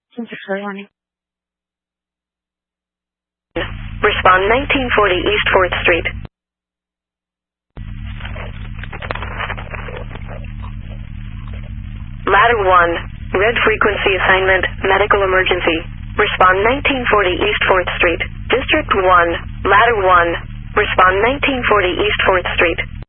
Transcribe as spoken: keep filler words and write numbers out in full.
Respond nineteen forty East fourth Street. Ladder one, red frequency assignment, medical emergency. Respond nineteen forty East fourth Street. District one, Ladder one, respond nineteen forty East fourth Street.